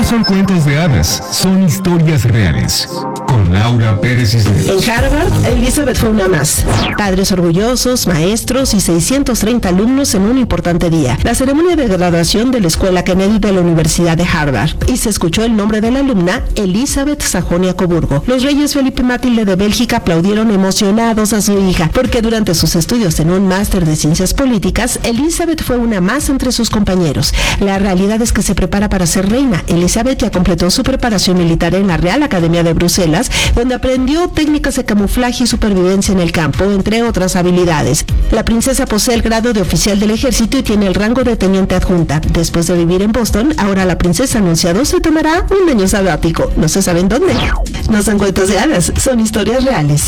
son cuentos de hadas, son historias reales. Con Laura Pérez Cisneros. En Harvard, Elizabeth fue una más. Padres orgullosos, maestros y 630 alumnos en un importante día. La ceremonia de graduación de la Escuela Kennedy de la Universidad de Harvard. Y se escuchó el nombre de la alumna, Elizabeth Sajonia-Coburgo. Los reyes Felipe y Matilde de Bélgica aplaudieron emocionados a su hija, porque durante sus estudios en un máster de ciencias políticas, Elizabeth fue una más entre sus compañeros. La realidad es que se prepara para ser reina. Elizabeth ya completó su preparación militar en la Real Academia de Bruselas, donde aprendió técnicas de camuflaje y supervivencia en el campo, entre otras habilidades. La princesa posee el grado de oficial del ejército y tiene el rango de teniente adjunta. Después de vivir en Boston, ahora la princesa ha anunciado se tomará un año sabático. No se sabe en dónde. No son cuentos de hadas, son historias reales.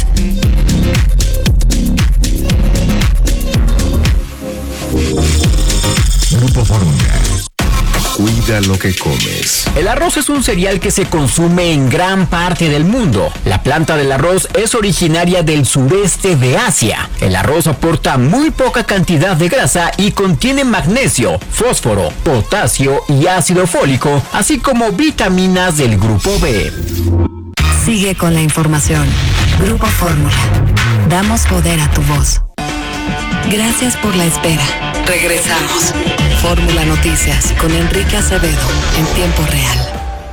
Grupo Fórmula. Cuida lo que comes. El arroz es un cereal que se consume en gran parte del mundo. La planta del arroz es originaria del sureste de Asia. El arroz aporta muy poca cantidad de grasa y contiene magnesio, fósforo, potasio y ácido fólico, así como vitaminas del grupo B. Sigue con la información. Grupo Fórmula. Damos poder a tu voz. Gracias por la espera. Regresamos. Fórmula Noticias con Enrique Acevedo en tiempo real.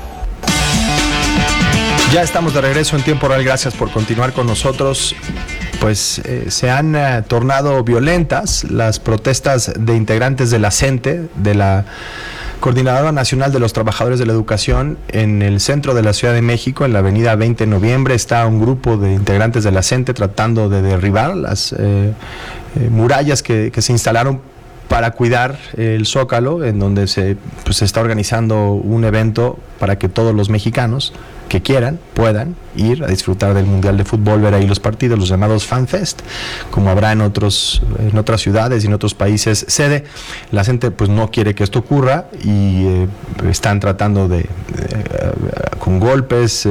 Ya estamos de regreso en tiempo real. Gracias por continuar con nosotros. Pues se han tornado violentas las protestas de integrantes de la CENTE, de la Coordinadora Nacional de los Trabajadores de la Educación, en el centro de la Ciudad de México, en la avenida 20 de noviembre. Está un grupo de integrantes de la CENTE tratando de derribar las murallas que se instalaron para cuidar el Zócalo, en donde se está organizando un evento para que todos los mexicanos que quieran puedan ir a disfrutar del Mundial de Fútbol, ver ahí los partidos, los llamados FanFest, como habrá en otras ciudades y en otros países sede. La gente pues no quiere que esto ocurra y están tratando de con golpes,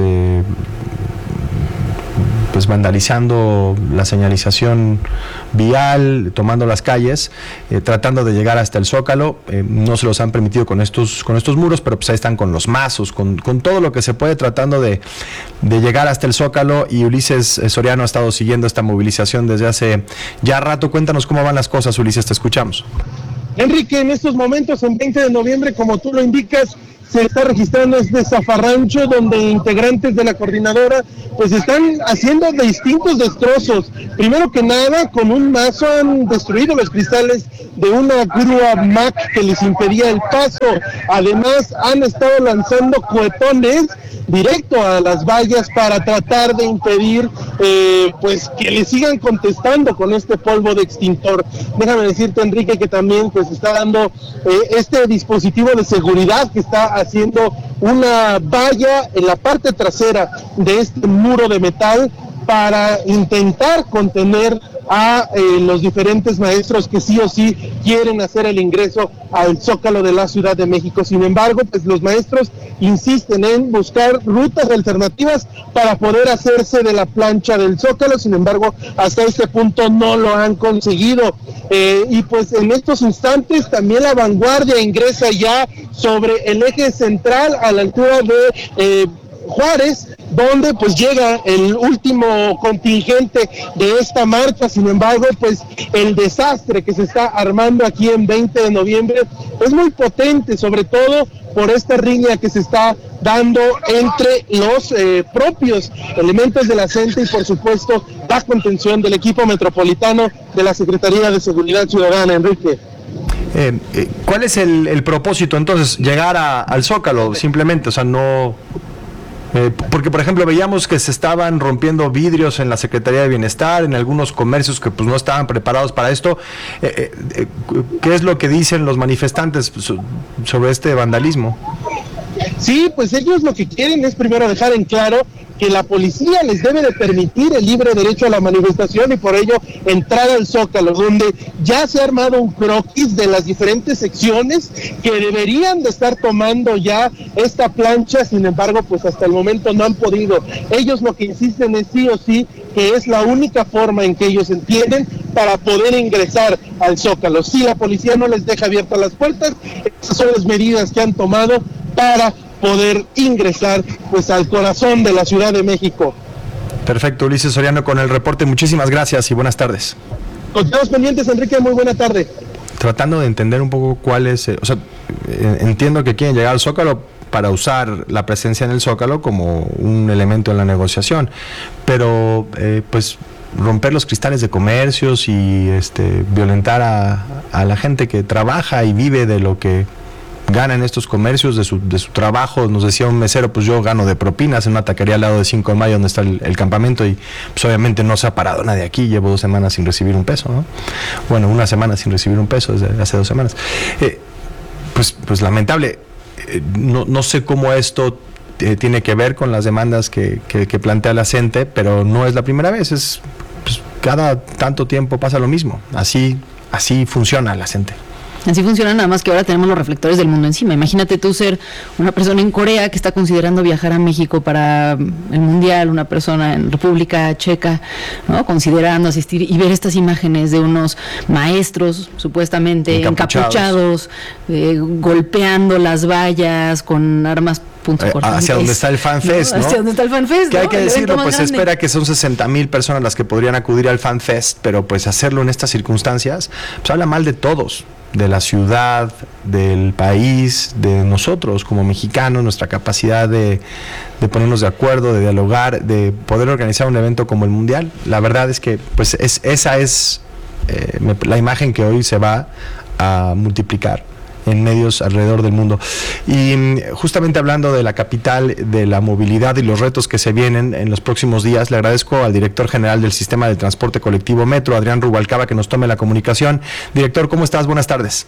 pues vandalizando la señalización vial, tomando las calles, tratando de llegar hasta el Zócalo. No se los han permitido con estos muros, pero pues ahí están con los mazos, con todo lo que se puede, tratando de llegar hasta el Zócalo. Y Ulises Soriano ha estado siguiendo esta movilización desde hace ya rato. Cuéntanos cómo van las cosas, Ulises, te escuchamos. Enrique, en estos momentos, en 20 de noviembre, como tú lo indicas, se está registrando este zafarrancho donde integrantes de la coordinadora pues están haciendo distintos destrozos. Primero que nada, con un mazo han destruido los cristales de una grúa Mack que les impedía el paso. Además, han estado lanzando cohetones directo a las vallas para tratar de impedir pues que le sigan contestando con este polvo de extintor. Déjame decirte, Enrique, que también pues está dando este dispositivo de seguridad que está haciendo una valla en la parte trasera de este muro de metal para intentar contener a los diferentes maestros que sí o sí quieren hacer el ingreso al Zócalo de la Ciudad de México. Sin embargo, pues los maestros insisten en buscar rutas alternativas para poder hacerse de la plancha del Zócalo. Sin embargo, hasta este punto no lo han conseguido. Y pues en estos instantes también la vanguardia ingresa ya sobre el eje central a la altura de Juárez, donde pues llega el último contingente de esta marcha. Sin embargo, pues el desastre que se está armando aquí en 20 de noviembre es muy potente, sobre todo por esta riña que se está dando entre los propios elementos de la CENTE y por supuesto la contención del equipo metropolitano de la Secretaría de Seguridad Ciudadana. Enrique. ¿Cuál es el propósito entonces? ¿Llegar al Zócalo simplemente? O sea, no... porque por ejemplo veíamos que se estaban rompiendo vidrios en la Secretaría de Bienestar, en algunos comercios que pues no estaban preparados para esto. ¿Qué es lo que dicen los manifestantes sobre este vandalismo? Sí, pues ellos lo que quieren es primero dejar en claro que la policía les debe de permitir el libre derecho a la manifestación y por ello entrar al Zócalo, donde ya se ha armado un croquis de las diferentes secciones que deberían de estar tomando ya esta plancha. Sin embargo, pues hasta el momento no han podido. Ellos lo que insisten es sí o sí que es la única forma en que ellos entienden para poder ingresar al Zócalo. Si la policía no les deja abiertas las puertas, esas son las medidas que han tomado para poder ingresar pues al corazón de la Ciudad de México. Perfecto, Ulises Soriano con el reporte. Muchísimas gracias y buenas tardes. Continuamos pendientes, Enrique, muy buena tarde. Tratando de entender un poco cuál es, entiendo que quieren llegar al Zócalo para usar la presencia en el Zócalo como un elemento en la negociación, pero pues romper los cristales de comercios y violentar a la gente que trabaja y vive de lo que gana en estos comercios, de su trabajo. Nos decía un mesero, pues yo gano de propinas en una taquería al lado de 5 de Mayo donde está el campamento, y pues obviamente no se ha parado nadie aquí. Llevo 2 semanas sin recibir un peso, ¿no? Bueno, 1 semana sin recibir un peso desde hace 2 semanas. Pues lamentable. No sé cómo esto tiene que ver con las demandas que plantea la CENTE, pero no es la primera vez. Pues, cada tanto tiempo pasa lo mismo. Así funciona la CENTE. Así funciona, nada más que ahora tenemos los reflectores del mundo encima. Imagínate tú ser una persona en Corea que está considerando viajar a México para el Mundial, una persona en República Checa, ¿no?, considerando asistir, y ver estas imágenes de unos maestros supuestamente encapuchados, golpeando las vallas con armas punzocortantes. Hacia donde está el FanFest, ¿no? Hacia donde está el FanFest, que ¿no? hay que decirlo, pues se grande. espera que son 60,000 personas las que podrían acudir al FanFest, pero pues hacerlo en estas circunstancias, pues habla mal de todos, de la ciudad, del país, de nosotros como mexicanos, nuestra capacidad de ponernos de acuerdo, de dialogar, de poder organizar un evento como el Mundial. La verdad es que pues esa es la imagen que hoy se va a multiplicar en medios alrededor del mundo. Y justamente hablando de la capital, de la movilidad y los retos que se vienen en los próximos días, le agradezco al director general del Sistema de Transporte Colectivo Metro, Adrián Rubalcaba, que nos tome la comunicación. Director, ¿cómo estás? Buenas tardes.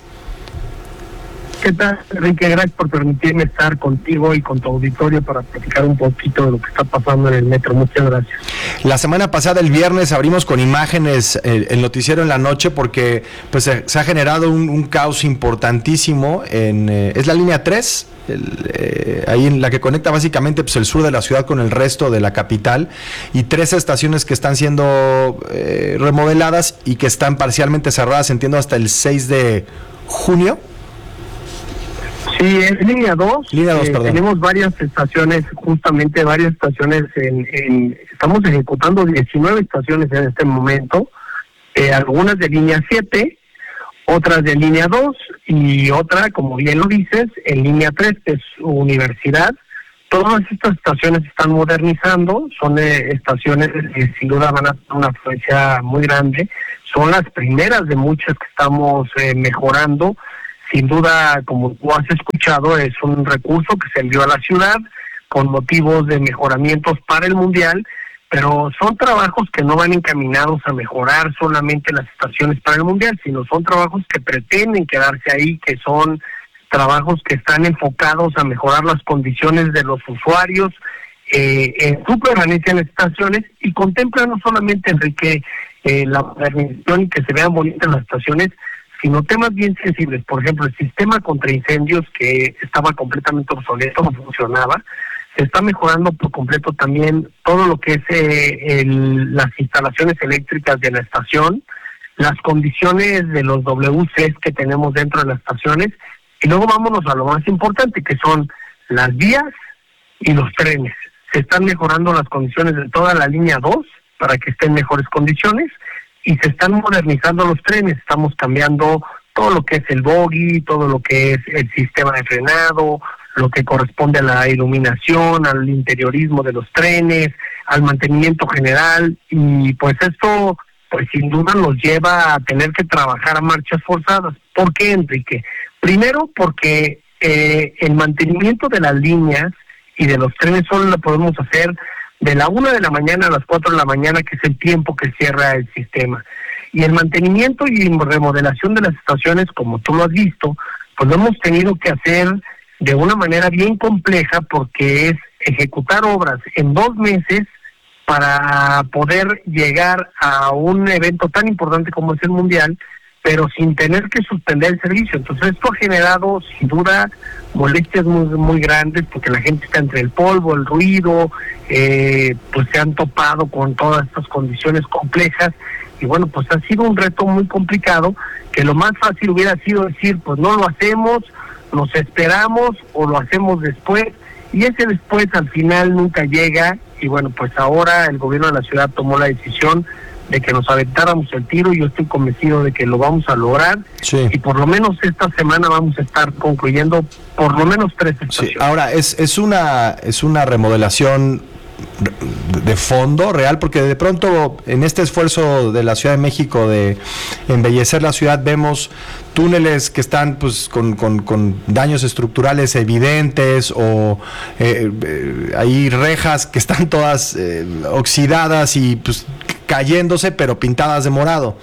¿Qué tal, Enrique? Gracias por permitirme estar contigo y con tu auditorio para platicar un poquito de lo que está pasando en el metro. Muchas gracias. La semana pasada, el viernes, abrimos con imágenes el noticiero en la noche porque pues se ha generado un caos importantísimo es la línea 3, ahí en la que conecta básicamente pues el sur de la ciudad con el resto de la capital, y 3 estaciones que están siendo remodeladas y que están parcialmente cerradas, entiendo, hasta el 6 de junio. Sí, es línea 2. Línea 2, perdón. Tenemos varias estaciones, estamos ejecutando 19 estaciones en este momento, algunas de línea 7, otras de línea 2 y otra, como bien lo dices, en línea 3, que es Universidad. Todas estas estaciones se están modernizando, son estaciones que sin duda van a tener una afluencia muy grande, son las primeras de muchas que estamos mejorando. Sin duda, como tú has escuchado, es un recurso que se envió a la ciudad con motivos de mejoramientos para el Mundial, pero son trabajos que no van encaminados a mejorar solamente las estaciones para el Mundial, sino son trabajos que pretenden quedarse ahí, que son trabajos que están enfocados a mejorar las condiciones de los usuarios en su permanencia en estaciones, y contemplan no solamente, Enrique, la modernización y que se vean bonitas las estaciones, sino temas bien sensibles. Por ejemplo, el sistema contra incendios, que estaba completamente obsoleto, no funcionaba. Se está mejorando por completo también todo lo que es las instalaciones eléctricas de la estación, las condiciones de los WCs que tenemos dentro de las estaciones, y luego vámonos a lo más importante, que son las vías y los trenes. Se están mejorando las condiciones de toda la línea 2 para que esté en mejores condiciones, y se están modernizando los trenes. Estamos cambiando todo lo que es el bogie, todo lo que es el sistema de frenado, lo que corresponde a la iluminación, al interiorismo de los trenes, al mantenimiento general, y pues esto pues sin duda nos lleva a tener que trabajar a marchas forzadas. ¿Por qué, Enrique? Primero, porque el mantenimiento de las líneas y de los trenes solo lo podemos hacer de la 1 de la mañana a las 4 de la mañana, que es el tiempo que cierra el sistema. Y el mantenimiento y remodelación de las estaciones, como tú lo has visto, pues lo hemos tenido que hacer de una manera bien compleja, porque es ejecutar obras en 2 meses para poder llegar a un evento tan importante como es el Mundial, pero sin tener que suspender el servicio. Entonces esto ha generado sin duda molestias muy, muy grandes, porque la gente está entre el polvo, el ruido, pues se han topado con todas estas condiciones complejas, y bueno, pues ha sido un reto muy complicado, que lo más fácil hubiera sido decir, pues no lo hacemos, nos esperamos o lo hacemos después, y ese después al final nunca llega, y bueno, pues ahora el gobierno de la ciudad tomó la decisión de que nos aventáramos el tiro. Yo estoy convencido de que lo vamos a lograr, sí. Y por lo menos esta semana vamos a estar concluyendo por lo menos 3 estaciones. Sí. Ahora, es una remodelación de fondo real, porque de pronto en este esfuerzo de la Ciudad de México de embellecer la ciudad vemos túneles que están pues con daños estructurales evidentes, o hay rejas que están todas oxidadas y pues cayéndose, pero pintadas de morado.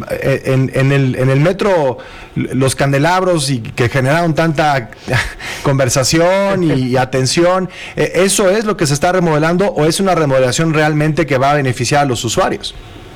En el metro, los candelabros y que generaron tanta conversación y atención, ¿eso es lo que se está remodelando o es una remodelación realmente que va a beneficiar a los usuarios?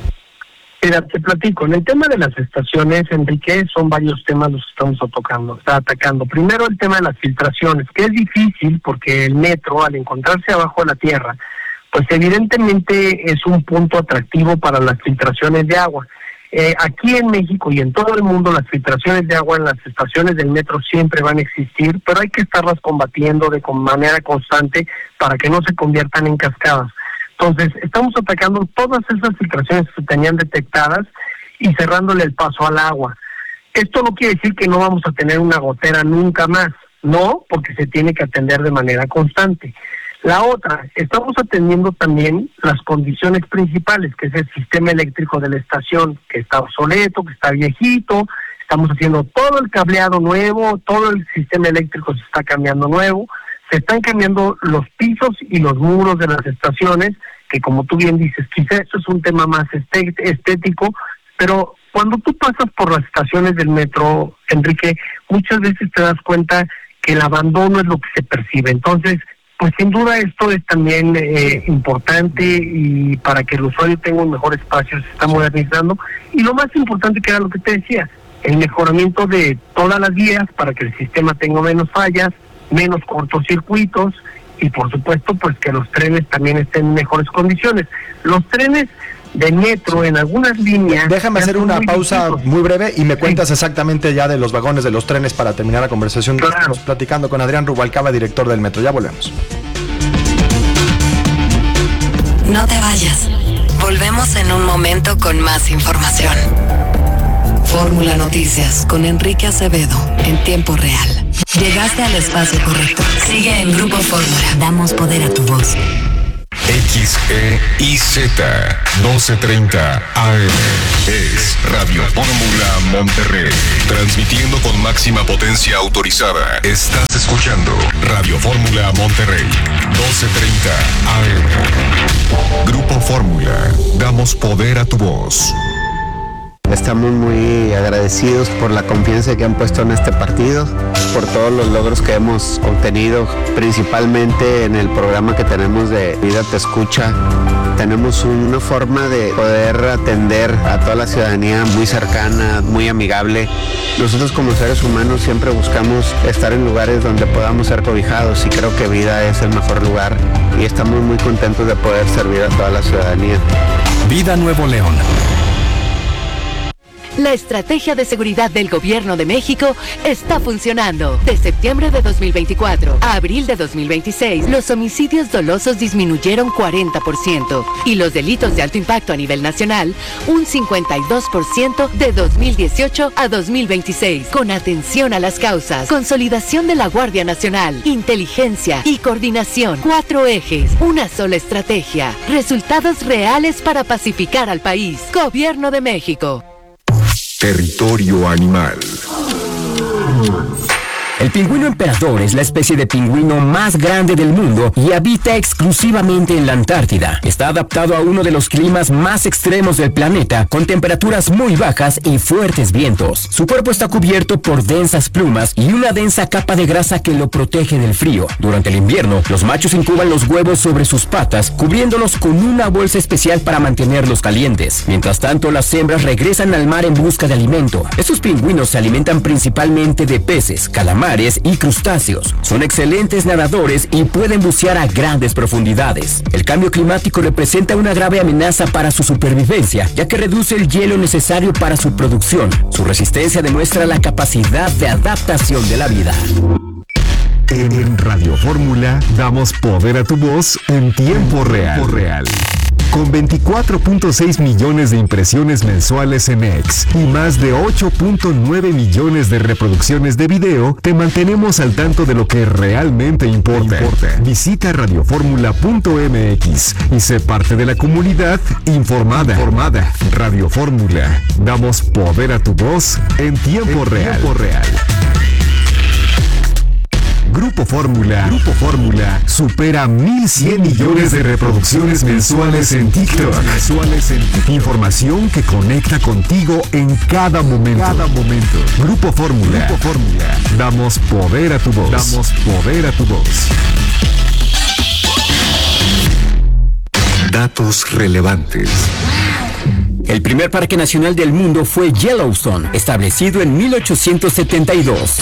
Mira, te platico. En el tema de las estaciones, Enrique, son varios temas los que estamos atacando. Primero, el tema de las filtraciones, que es difícil porque el metro, al encontrarse abajo de la tierra, pues evidentemente es un punto atractivo para las filtraciones de agua. Aquí en México y en todo el mundo las filtraciones de agua en las estaciones del metro siempre van a existir, pero hay que estarlas combatiendo de manera constante para que no se conviertan en cascadas. Entonces, estamos atacando todas esas filtraciones que se tenían detectadas y cerrándole el paso al agua. Esto no quiere decir que no vamos a tener una gotera nunca más, no, porque se tiene que atender de manera constante. La otra, estamos atendiendo también las condiciones principales, que es el sistema eléctrico de la estación, que está obsoleto, que está viejito. Estamos haciendo todo el cableado nuevo, todo el sistema eléctrico se está cambiando nuevo, se están cambiando los pisos y los muros de las estaciones, que como tú bien dices, quizá eso es un tema más estético, pero cuando tú pasas por las estaciones del metro, Enrique, muchas veces te das cuenta que el abandono es lo que se percibe. Entonces, pues sin duda esto es también importante, y para que el usuario tenga un mejor espacio se está modernizando. Y lo más importante, que era lo que te decía, el mejoramiento de todas las vías para que el sistema tenga menos fallas, menos cortocircuitos, y por supuesto pues que los trenes también estén en mejores condiciones. Los trenes de metro en algunas líneas... Déjame hacer una pausa muy breve y me cuentas exactamente ya de los vagones de los trenes para terminar la conversación. Claro. Estamos platicando con Adrián Rubalcaba, director del metro. Ya volvemos. No te vayas. Volvemos en un momento con más información. Fórmula Noticias con Enrique Acevedo en tiempo real. Llegaste al espacio correcto. Sigue en Grupo Fórmula. Damos poder a tu voz. XEIZ 1230 AM es Radio Fórmula Monterrey, transmitiendo con máxima potencia autorizada. Estás escuchando Radio Fórmula Monterrey 1230 AM. Grupo Fórmula, damos poder a tu voz. Estamos muy agradecidos por la confianza que han puesto en este partido, por todos los logros que hemos obtenido, principalmente en el programa que tenemos de Vida Te Escucha. Tenemos una forma de poder atender a toda la ciudadanía muy cercana, muy amigable. Nosotros como seres humanos siempre buscamos estar en lugares donde podamos ser cobijados, y creo que Vida es el mejor lugar, y estamos muy contentos de poder servir a toda la ciudadanía. Vida Nuevo León. La estrategia de seguridad del Gobierno de México está funcionando. De septiembre de 2024 a abril de 2026, los homicidios dolosos disminuyeron 40% y los delitos de alto impacto a nivel nacional un 52% de 2018 a 2026. Con atención a las causas, consolidación de la Guardia Nacional, inteligencia y coordinación. 4 ejes, una sola estrategia. Resultados reales para pacificar al país. Gobierno de México. Territorio animal. El pingüino emperador es la especie de pingüino más grande del mundo y habita exclusivamente en la Antártida. Está adaptado a uno de los climas más extremos del planeta, con temperaturas muy bajas y fuertes vientos. Su cuerpo está cubierto por densas plumas y una densa capa de grasa que lo protege del frío. Durante el invierno, los machos incuban los huevos sobre sus patas, cubriéndolos con una bolsa especial para mantenerlos calientes. Mientras tanto, las hembras regresan al mar en busca de alimento. Estos pingüinos se alimentan principalmente de peces, calamares y crustáceos. Son excelentes nadadores y pueden bucear a grandes profundidades. El cambio climático representa una grave amenaza para su supervivencia, ya que reduce el hielo necesario para su producción. Su resistencia demuestra la capacidad de adaptación de la vida. En Radio Fórmula damos poder a tu voz en tiempo real. Con 24.6 millones de impresiones mensuales en X y más de 8.9 millones de reproducciones de video, te mantenemos al tanto de lo que realmente importa. Visita radioformula.mx y sé parte de la comunidad informada. Radio Fórmula. Damos poder a tu voz en tiempo real. Grupo Fórmula supera 1.100 millones de reproducciones mensuales en TikTok. Información que conecta contigo en cada momento. Grupo Fórmula. Damos poder a tu voz. Datos relevantes. El primer parque nacional del mundo fue Yellowstone, establecido en 1872.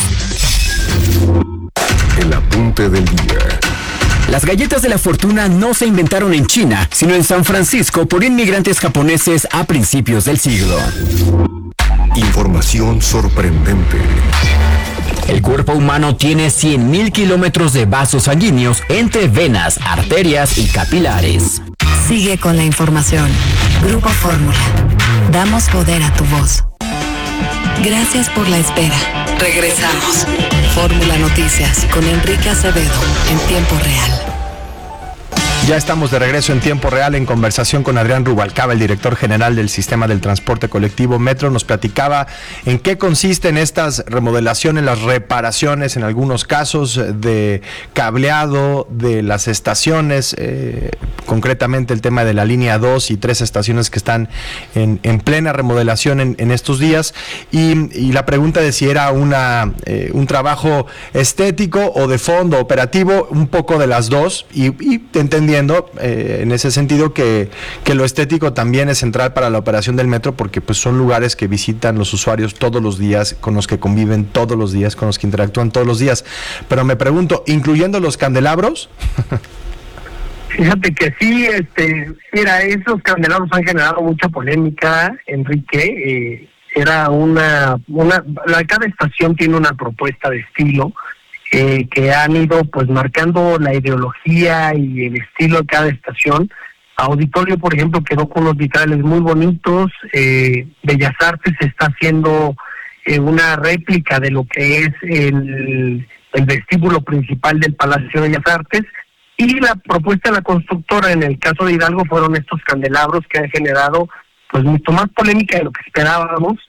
El apunte del día. Las galletas de la fortuna no se inventaron en China, sino en San Francisco por inmigrantes japoneses a principios del siglo. Información sorprendente. El cuerpo humano tiene 100.000 kilómetros de vasos sanguíneos entre venas, arterias y capilares. Sigue con la información. Grupo Fórmula. Damos poder a tu voz. Gracias por la espera. Regresamos. Fórmula Noticias con Enrique Acevedo en tiempo real. Ya estamos de regreso en tiempo real en conversación con Adrián Rubalcaba, el director general del Sistema del Transporte Colectivo Metro. Nos platicaba en qué consisten estas remodelaciones, las reparaciones en algunos casos de cableado de las estaciones, concretamente el tema de la línea 2 y 3 estaciones que están en plena remodelación en estos días. Y la pregunta de si era un trabajo estético o de fondo operativo, un poco de las dos, y entendiendo en ese sentido que lo estético también es central para la operación del metro, porque pues son lugares que visitan los usuarios todos los días, con los que conviven todos los días, con los que interactúan todos los días. Pero me pregunto, ¿incluyendo los candelabros? Fíjate que sí, mira, esos candelabros han generado mucha polémica, Enrique. Cada estación tiene una propuesta de estilo que han ido pues marcando la ideología y el estilo de cada estación. Auditorio, por ejemplo, quedó con unos vitrales muy bonitos. Bellas Artes está haciendo una réplica de lo que es el vestíbulo principal del Palacio de Bellas Artes, y la propuesta de la constructora en el caso de Hidalgo fueron estos candelabros que han generado pues mucho más polémica de lo que esperábamos.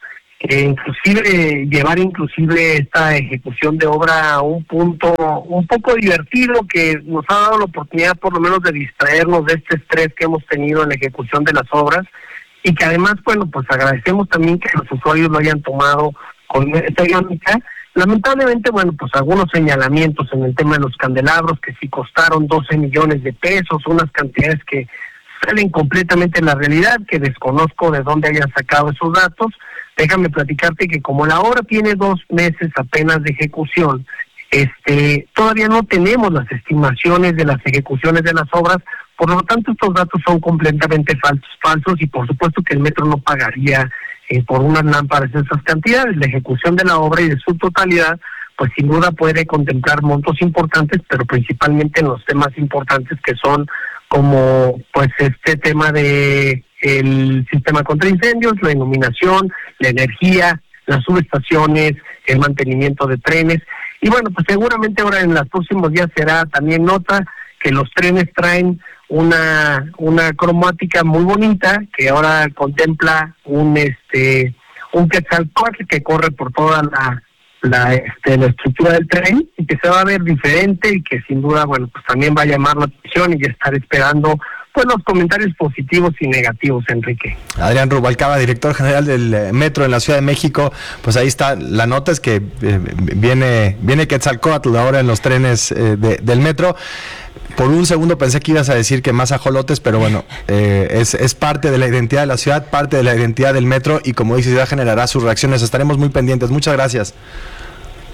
Llevar esta ejecución de obra a un punto un poco divertido que nos ha dado la oportunidad por lo menos de distraernos de este estrés que hemos tenido en la ejecución de las obras, y que además, bueno, pues agradecemos también que los usuarios lo hayan tomado con esta dinámica. Lamentablemente, bueno, pues algunos señalamientos en el tema de los candelabros, que sí costaron 12 millones de pesos, unas cantidades que salen completamente de la realidad, que desconozco de dónde hayan sacado esos datos. Déjame platicarte que como la obra tiene 2 meses apenas de ejecución, todavía no tenemos las estimaciones de las ejecuciones de las obras, por lo tanto estos datos son completamente falsos, y por supuesto que el metro no pagaría por unas lámparas esas cantidades. La ejecución de la obra y de su totalidad, pues sin duda puede contemplar montos importantes, pero principalmente en los temas importantes que son como pues este tema de el sistema contra incendios, la iluminación, la energía, las subestaciones, el mantenimiento de trenes. Y bueno, pues seguramente ahora en los próximos días será también nota que los trenes traen una cromática muy bonita, que ahora contempla un Quetzalcóatl que corre por toda la estructura del tren, y que se va a ver diferente, y que sin duda, bueno, pues también va a llamar la atención, y ya estar esperando pues los comentarios positivos y negativos, Enrique. Adrián Rubalcaba, director general del Metro en la Ciudad de México. Pues ahí está, la nota es que viene Quetzalcóatl ahora en los trenes del Metro. Por un segundo pensé que ibas a decir que más ajolotes, pero bueno, es parte de la identidad de la ciudad, parte de la identidad del Metro, y como dices, ya generará sus reacciones. Estaremos muy pendientes. Muchas gracias.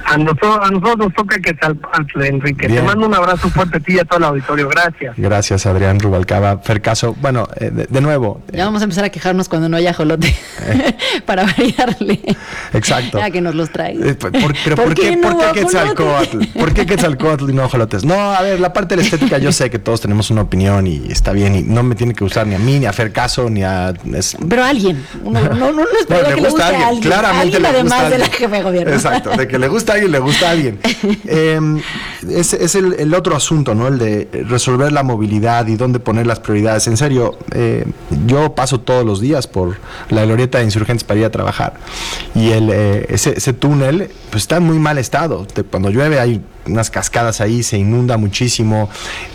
A nosotros nos toca Quetzalcóatl, Enrique. Bien. Te mando un abrazo fuerte a ti y a todo el auditorio. Gracias. Gracias, Adrián Rubalcaba. Fercaso, bueno, de nuevo. Ya vamos a empezar a quejarnos cuando no haya ajolote para variarle. Exacto. Ya que nos los traigan. ¿Por qué Quetzalcóatl? ¿Por qué Quetzalcóatl y no ajolotes? No, a ver, la parte de la estética yo sé que todos tenemos una opinión y está bien y no me tiene que gustar ni a mí, ni a Fercaso, ni a... Pero a alguien. No espero que le guste a alguien. Claramente alguien le gusta además a de la alguien. jefa de gobierno. Exacto, de que le gusta a alguien, le gusta a alguien. Es el otro asunto, ¿no? El de resolver la movilidad y dónde poner las prioridades. En serio, yo paso todos los días por la glorieta de Insurgentes para ir a trabajar y ese túnel pues está en muy mal estado. Cuando llueve hay unas cascadas ahí, se inunda muchísimo.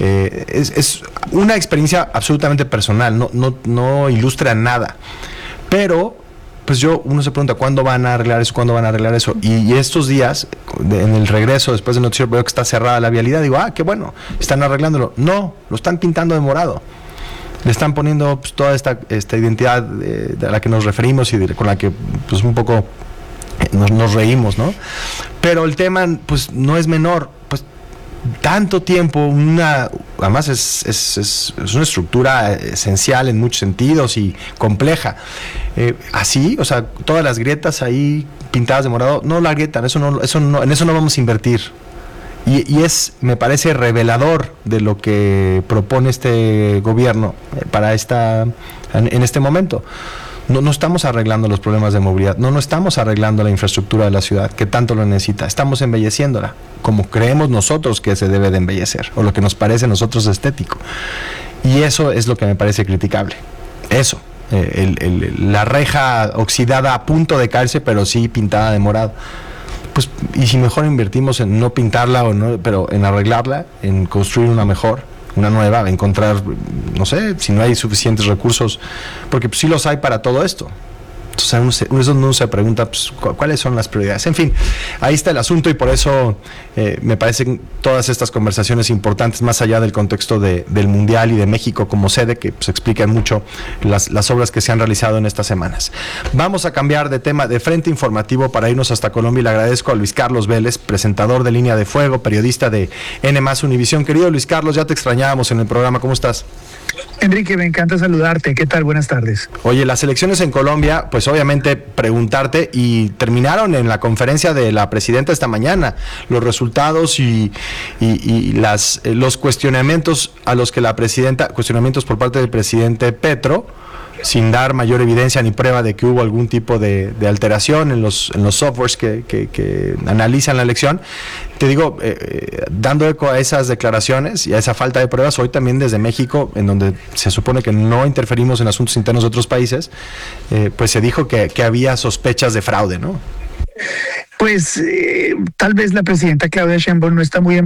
Es una experiencia absolutamente personal, no ilustra nada. Pero pues uno se pregunta ¿cuándo van a arreglar eso? Y estos días, en el regreso después del noticiero, veo que está cerrada la vialidad. Digo, qué bueno, están arreglándolo. No, lo están pintando de morado. Le están poniendo pues, toda esta identidad de la que nos referimos y con la que pues un poco nos reímos, ¿no? Pero el tema pues no es menor. Pues tanto tiempo, además es una estructura esencial en muchos sentidos y compleja. Así, o sea, todas las grietas ahí pintadas de morado, no la agrietan, en eso no vamos a invertir. Y me parece revelador de lo que propone este gobierno para en este momento. No estamos arreglando los problemas de movilidad, no estamos arreglando la infraestructura de la ciudad, que tanto lo necesita, estamos embelleciéndola, como creemos nosotros que se debe de embellecer, o lo que nos parece a nosotros estético. Y eso es lo que me parece criticable. Eso, la reja oxidada a punto de caerse, pero sí pintada de morado. Pues, y si mejor invertimos en no pintarla, pero en arreglarla, en construir una mejor, una nueva, encontrar, no sé, si no hay suficientes recursos, porque pues, sí los hay para todo esto. Entonces uno se pregunta pues, cuáles son las prioridades. En fin, ahí está el asunto y por eso me parecen todas estas conversaciones importantes, más allá del contexto del Mundial y de México como sede, que pues, explican mucho las obras que se han realizado en estas semanas. Vamos a cambiar de tema de frente informativo para irnos hasta Colombia y le agradezco a Luis Carlos Vélez, presentador de Línea de Fuego, periodista de N+ Univisión. Querido Luis Carlos, ya te extrañábamos en el programa, ¿cómo estás? Enrique, me encanta saludarte. ¿Qué tal? Buenas tardes. Oye, las elecciones en Colombia, pues obviamente preguntarte, y terminaron en la conferencia de la presidenta esta mañana, los resultados y los cuestionamientos a los que la presidenta, cuestionamientos por parte del presidente Petro, sin dar mayor evidencia ni prueba de que hubo algún tipo de alteración en los softwares que analizan la elección. Te digo, dando eco a esas declaraciones y a esa falta de pruebas, hoy también desde México, en donde se supone que no interferimos en asuntos internos de otros países, pues se dijo que había sospechas de fraude, ¿no? Pues tal vez la presidenta Claudia Sheinbaum no está muy